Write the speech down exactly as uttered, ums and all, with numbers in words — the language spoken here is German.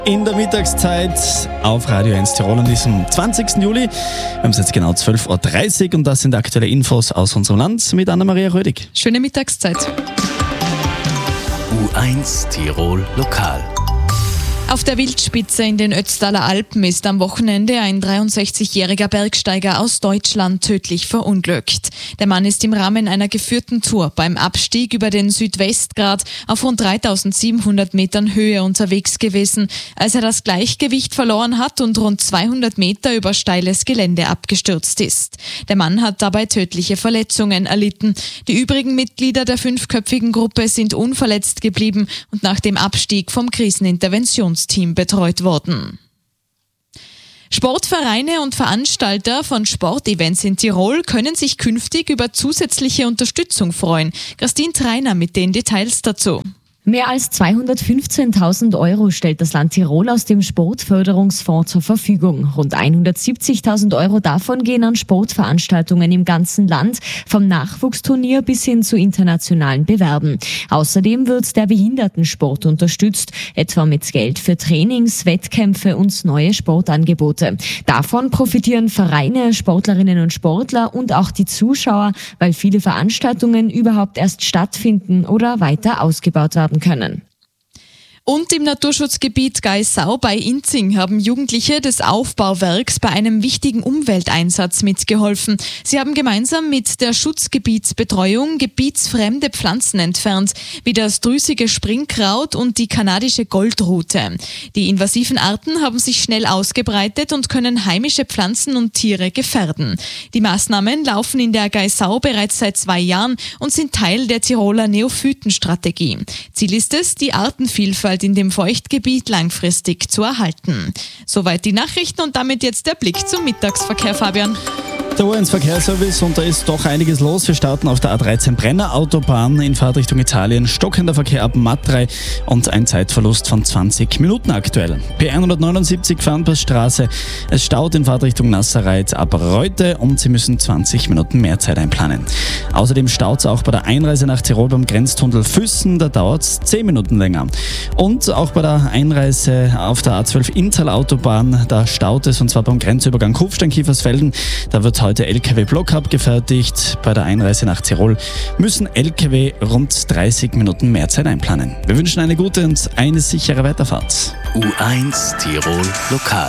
In der Mittagszeit auf Radio eins Tirol an diesem zwanzigsten Juli. Wir haben es jetzt genau zwölf Uhr dreißig und das sind aktuelle Infos aus unserem Land mit Anna-Maria Rödig. Schöne Mittagszeit. U eins Tirol Lokal. Auf der Wildspitze in den Ötztaler Alpen ist am Wochenende ein dreiundsechzigjähriger Bergsteiger aus Deutschland tödlich verunglückt. Der Mann ist im Rahmen einer geführten Tour beim Abstieg über den Südwestgrat auf rund dreitausendsiebenhundert Metern Höhe unterwegs gewesen, als er das Gleichgewicht verloren hat und rund zweihundert Meter über steiles Gelände abgestürzt ist. Der Mann hat dabei tödliche Verletzungen erlitten. Die übrigen Mitglieder der fünfköpfigen Gruppe sind unverletzt geblieben und nach dem Abstieg vom Kriseninterventions Team betreut worden. Sportvereine und Veranstalter von Sportevents in Tirol können sich künftig über zusätzliche Unterstützung freuen. Christine Treiner mit den Details dazu. Mehr als zweihundertfünfzehntausend Euro stellt das Land Tirol aus dem Sportförderungsfonds zur Verfügung. Rund hundertsiebzigtausend Euro davon gehen an Sportveranstaltungen im ganzen Land, vom Nachwuchsturnier bis hin zu internationalen Bewerben. Außerdem wird der Behindertensport unterstützt, etwa mit Geld für Trainings, Wettkämpfe und neue Sportangebote. Davon profitieren Vereine, Sportlerinnen und Sportler und auch die Zuschauer, weil viele Veranstaltungen überhaupt erst stattfinden oder weiter ausgebaut werden können. Und im Naturschutzgebiet Gaisau bei Inzing haben Jugendliche des Aufbauwerks bei einem wichtigen Umwelteinsatz mitgeholfen. Sie haben gemeinsam mit der Schutzgebietsbetreuung gebietsfremde Pflanzen entfernt, wie das drüsige Springkraut und die kanadische Goldrute. Die invasiven Arten haben sich schnell ausgebreitet und können heimische Pflanzen und Tiere gefährden. Die Maßnahmen laufen in der Gaisau bereits seit zwei Jahren und sind Teil der Tiroler Neophytenstrategie. Ziel ist es, die Artenvielfalt in dem Feuchtgebiet langfristig zu erhalten. Soweit die Nachrichten und damit jetzt der Blick zum Mittagsverkehr, Fabian. Der U eins Verkehrsservice und da ist doch einiges los. Wir starten auf der A dreizehn Brenner Autobahn in Fahrtrichtung Italien. Stockender Verkehr ab Matrei und ein Zeitverlust von zwanzig Minuten aktuell. P hundertneunundsiebzig Fernpassstraße. Es staut in Fahrtrichtung Nasserreit ab Reute und Sie müssen zwanzig Minuten mehr Zeit einplanen. Außerdem staut es auch bei der Einreise nach Tirol beim Grenztunnel Füssen. Da dauert es zehn Minuten länger. Und auch bei der Einreise auf der A zwölf Inntal Autobahn, da staut es und zwar beim Grenzübergang Kufstein-Kiefersfelden. Da wird heute L K W-Block abgefertigt. Bei der Einreise nach Tirol müssen L K W rund dreißig Minuten mehr Zeit einplanen. Wir wünschen eine gute und eine sichere Weiterfahrt. U eins Tirol Lokal.